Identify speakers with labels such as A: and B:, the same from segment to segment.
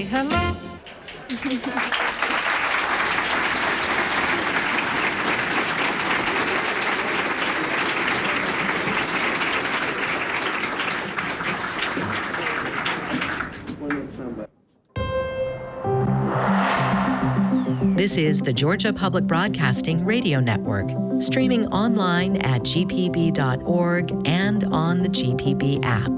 A: hello.
B: This is the Georgia Public Broadcasting Radio Network, streaming online at gpb.org and on the GPB app.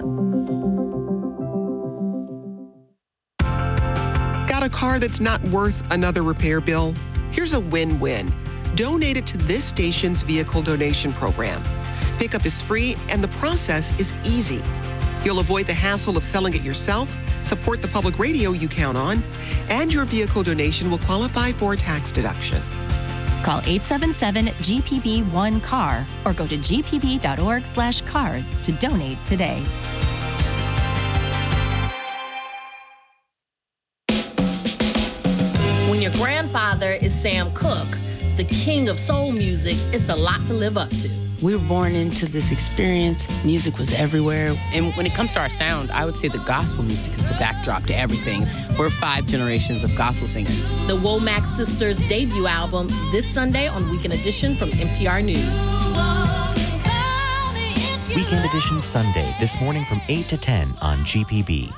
C: Got a car that's not worth another repair bill? Here's a win-win. Donate it to this station's vehicle donation program. Pickup is free and the process is easy. You'll avoid the hassle of selling it yourself, support the public radio you count on, and your vehicle donation will qualify for a tax deduction.
D: Call 877-GPB-1-CAR or go to gpb.org/cars to donate today.
E: When your grandfather is Sam Cooke, the king of soul music, it's a lot to live up to.
F: We were born into this experience. Music was everywhere.
G: And when it comes to our sound, I would say the gospel music is the backdrop to everything. We're 5 generations of gospel singers.
E: The Womack Sisters' debut album this Sunday on Weekend Edition from NPR News.
H: Weekend Edition Sunday, this morning from 8 to 10 on GPB.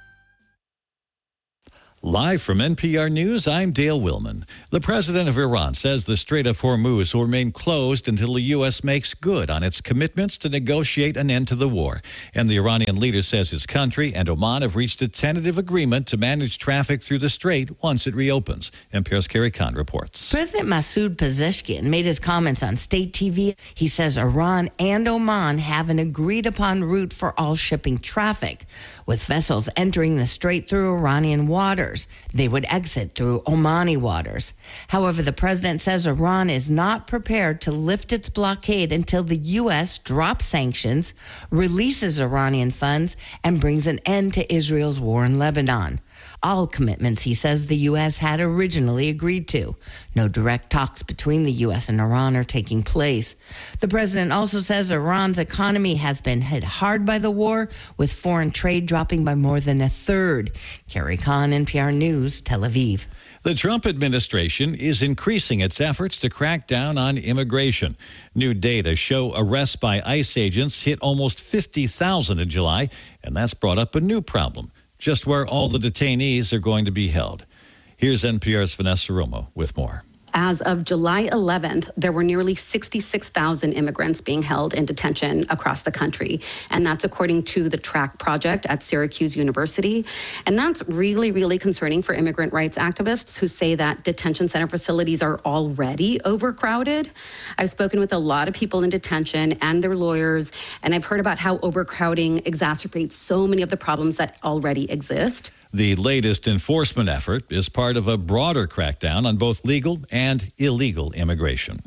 I: Live from NPR News, I'm Dale Willman. The president of Iran says the Strait of Hormuz will remain closed until the U.S. makes good on its commitments to negotiate an end to the war. And the Iranian leader says his country and Oman have reached a tentative agreement to manage traffic through the strait once it reopens. NPR's Carrie Khan reports.
J: President Masoud Pezeshkian made his comments on state TV. He says Iran and Oman have an agreed-upon route for all shipping traffic. With vessels entering the strait through Iranian waters, they would exit through Omani waters. However, the president says Iran is not prepared to lift its blockade until the U.S. drops sanctions, releases Iranian funds, and brings an end to Israel's war in Lebanon. All commitments, he says, the U.S. had originally agreed to. No direct talks between the U.S. and Iran are taking place. The president also says Iran's economy has been hit hard by the war, with foreign trade dropping by more than a third. Carrie Khan, NPR News, Tel Aviv.
I: The Trump administration is increasing its efforts to crack down on immigration. New data show arrests by ICE agents hit almost 50,000 in July, and that's brought up a new problem. Just where all the detainees are going to be held. Here's NPR's Vanessa Romo with more.
K: As of July 11th, there were nearly 66,000 immigrants being held in detention across the country. And that's according to the TRACK project at Syracuse University. And that's really, really concerning for immigrant rights activists who say that detention center facilities are already overcrowded. I've spoken with a lot of people in detention and their lawyers, and I've heard about how overcrowding exacerbates so many of the problems that already exist.
I: The latest enforcement effort is part of a broader crackdown on both legal and illegal immigration.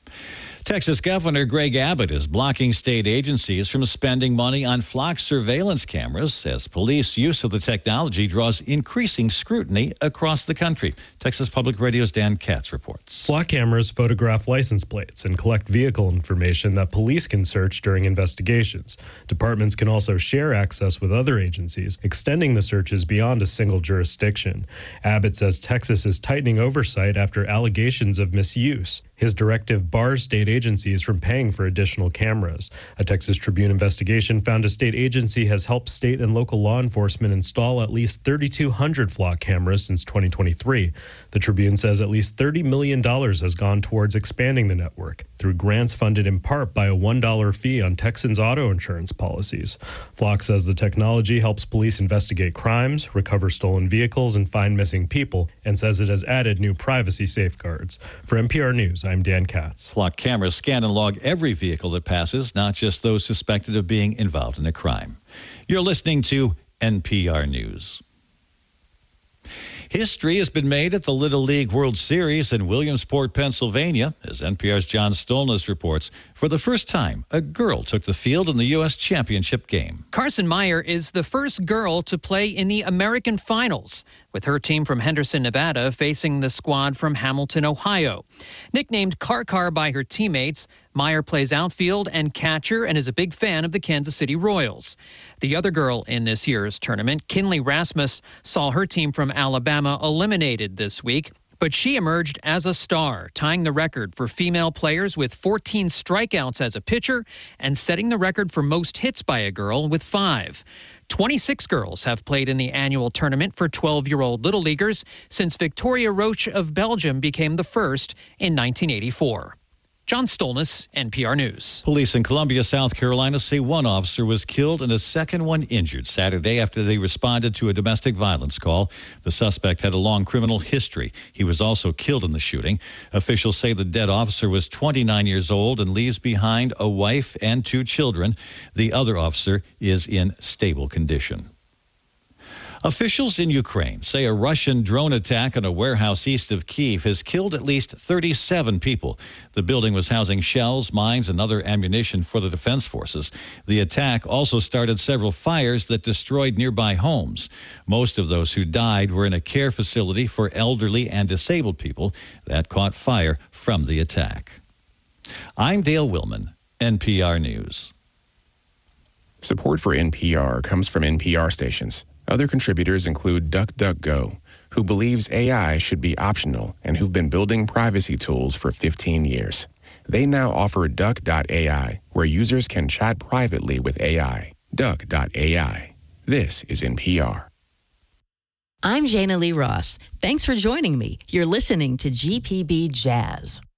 I: Texas Governor Greg Abbott is blocking state agencies from spending money on flock surveillance cameras as police use of the technology draws increasing scrutiny across the country. Texas Public Radio's Dan Katz reports.
L: Flock cameras photograph license plates and collect vehicle information that police can search during investigations. Departments can also share access with other agencies, extending the searches beyond a single jurisdiction. Abbott says Texas is tightening oversight after allegations of misuse. His directive bars state agencies from paying for additional cameras. A Texas Tribune investigation found a state agency has helped state and local law enforcement install at least 3,200 flock cameras since 2023. The Tribune says at least $30 million has gone towards expanding the network through grants funded in part by a $1 fee on Texans' auto insurance policies. Flock says the technology helps police investigate crimes, recover stolen vehicles, and find missing people, and says it has added new privacy safeguards. For NPR News, I'm Dan Katz.
I: Flock cameras scan and log every vehicle that passes, not just those suspected of being involved in a crime. You're listening to NPR News. History has been made at the Little League World Series in Williamsport, Pennsylvania. As NPR's John Stolness reports, for the first time, a girl took the field in the U.S. Championship game.
M: Carson Meyer is the first girl to play in the American Finals, with her team from Henderson, Nevada, facing the squad from Hamilton, Ohio. Nicknamed Car by her teammates, Meyer plays outfield and catcher and is a big fan of the Kansas City Royals. The other girl in this year's tournament, Kinley Rasmus, saw her team from Alabama eliminated this week, but she emerged as a star, tying the record for female players with 14 strikeouts as a pitcher and setting the record for most hits by a girl with 5. 26 girls have played in the annual tournament for 12-year-old Little Leaguers since Victoria Roche of Belgium became the first in 1984. John Stolness, NPR News.
I: Police in Columbia, South Carolina say one officer was killed and a second one injured Saturday after they responded to a domestic violence call. The suspect had a long criminal history. He was also killed in the shooting. Officials say the dead officer was 29 years old and leaves behind a wife and 2 children. The other officer is in stable condition. Officials in Ukraine say a Russian drone attack on a warehouse east of Kyiv has killed at least 37 people. The building was housing shells, mines, and other ammunition for the defense forces. The attack also started several fires that destroyed nearby homes. Most of those who died were in a care facility for elderly and disabled people that caught fire from the attack. I'm Dale Willman, NPR News.
A: Support for NPR comes from NPR stations. Other contributors include DuckDuckGo, who believes AI should be optional and who've been building privacy tools for 15 years. They now offer Duck.ai, where users can chat privately with AI. Duck.ai. This is NPR.
N: I'm Jana Lee Ross. Thanks for joining me. You're listening to GPB Jazz.